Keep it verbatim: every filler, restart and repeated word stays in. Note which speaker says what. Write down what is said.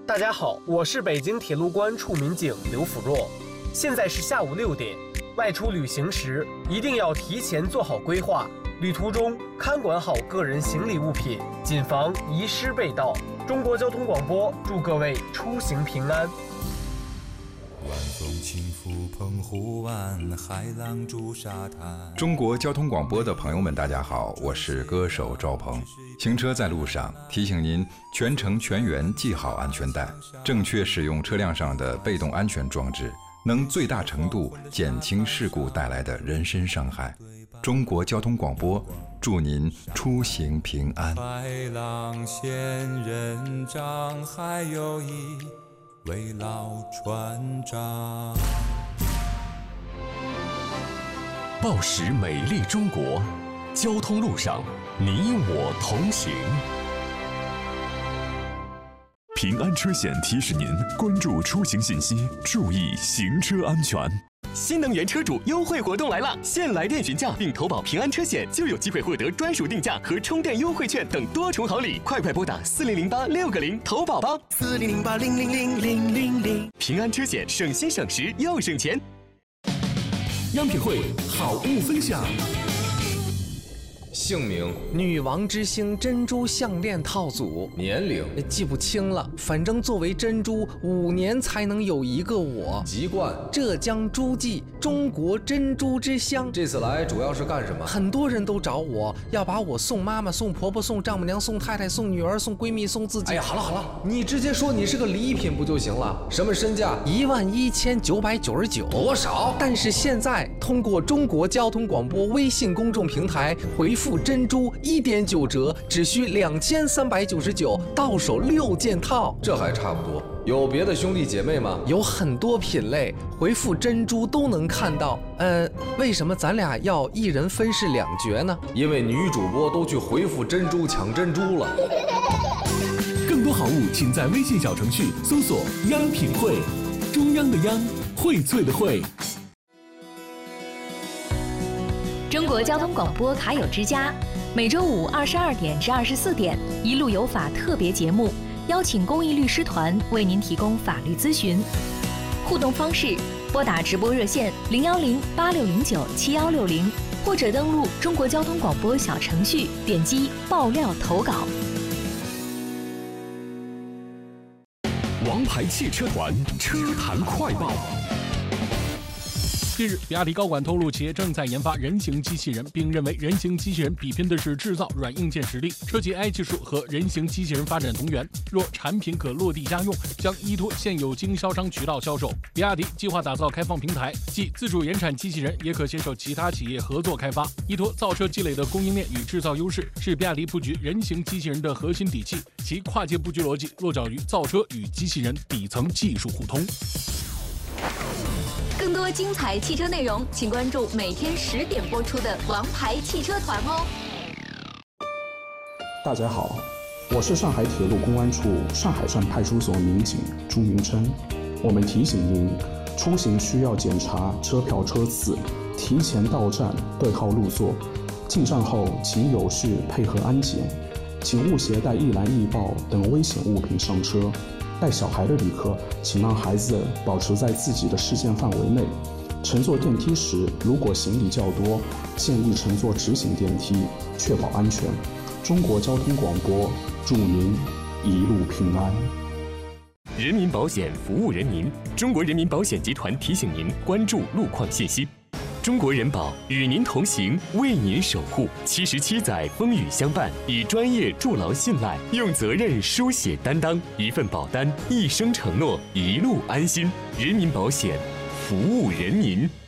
Speaker 1: 大家好，我是北京铁路关处民警刘辅若。现在是下午六点，外出旅行时一定要提前做好规划，旅途中看管好个人行李物品，谨防遗失被盗。中国交通广播祝各位出行平安。
Speaker 2: 晚风轻拂澎湖湾，海浪逐沙滩。
Speaker 3: 中国交通广播的朋友们，大家好，我是歌手赵鹏。行车在路上，提醒您全程全员系好安全带，正确使用车辆上的被动安全装置，能最大程度减轻事故带来的人身伤害。中国交通广播祝您出行平安。
Speaker 2: 白浪仙人掌，还有一位老船长。
Speaker 4: 报时美丽中国，交通路上你我同行。平安车险提示您关注出行信息，注意行车安全。
Speaker 5: 新能源车主优惠活动来了！现来电询价并投保平安车险，就有机会获得专属定价和充电优惠券等多重好礼。快快拨打四零零八六个零投保吧！
Speaker 6: 四零零八零零零零零零。
Speaker 5: 平安车险，省心省时又省钱。
Speaker 4: 央品汇好物分享。
Speaker 7: 姓名：
Speaker 8: 女王之星珍珠项链套组。
Speaker 7: 年龄：
Speaker 8: 记不清了，反正作为珍珠，五年才能有一个我。
Speaker 7: 籍贯：
Speaker 8: 浙江诸暨，中国珍珠之乡。
Speaker 7: 这次来主要是干什么？
Speaker 8: 很多人都找我要把我送妈妈、送婆婆、送丈母娘、送太太、送女儿、送闺蜜、送自己。
Speaker 7: 哎呀，好了好了，你直接说你是个礼品不就行了？什么身价？
Speaker 8: 一万一千九百九十九。
Speaker 7: 多少？
Speaker 8: 但是现在通过中国交通广播微信公众平台回复珍珠一点九折，只需两千三百九十九，到手六件套。
Speaker 7: 这还差不多。有别的兄弟姐妹吗？
Speaker 8: 有很多品类，回复珍珠都能看到。呃，为什么咱俩要一人分饰两角呢？
Speaker 7: 因为女主播都去回复珍珠抢珍珠了。
Speaker 4: 更多好物，请在微信小程序搜索“央品汇”，中央的央，荟萃的荟。
Speaker 9: 中国交通广播卡友之家，每周五二十二点至二十四点，一路有法特别节目，邀请公益律师团为您提供法律咨询。互动方式：拨打直播热线零幺零八六零九七幺六零，或者登录中国交通广播小程序，点击爆料投稿。
Speaker 4: 王牌汽车团车坛快报。
Speaker 10: 近日，比亚迪高管透露，企业正在研发人形机器人，并认为人形机器人比拼的是制造软硬件实力。车企 A I 技术和人形机器人发展同源，若产品可落地家用，将依托现有经销商渠道销售。比亚迪计划打造开放平台，既自主研产机器人，也可携手其他企业合作开发。依托造车积累的供应链与制造优势，是比亚迪布局人形机器人的核心底气。其跨界布局逻辑落脚于造车与机器人底层技术互通。
Speaker 9: 更多精彩汽车内容，请关注每天十点播出的《王牌汽车团》哦。
Speaker 11: 大家好，我是上海铁路公安处上海站派出所民警朱明琛。我们提醒您，出行需要检查车票车次，提前到站对号入座，进站后请有序配合安检，请勿携带易燃易爆等危险物品上车。带小孩的旅客，请让孩子保持在自己的视线范围内。乘坐电梯时，如果行李较多，建议乘坐直行电梯，确保安全。中国交通广播祝您一路平安。
Speaker 5: 人民保险服务人民，中国人民保险集团提醒您关注路况信息。中国人保与您同行，为您守护。七十七载风雨相伴，以专业筑牢信赖，用责任书写担当。一份保单，一生承诺，一路安心。人民保险，服务人民。